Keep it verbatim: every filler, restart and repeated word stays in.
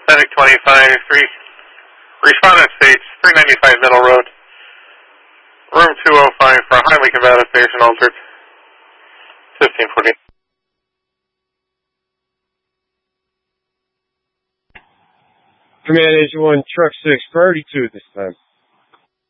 Fennec twenty-five, three. Respondent states three ninety-five Middle Road. Room two oh five for a highly combative patient altered. fifteen forty. Command Agent one, Truck six, priority two at this time.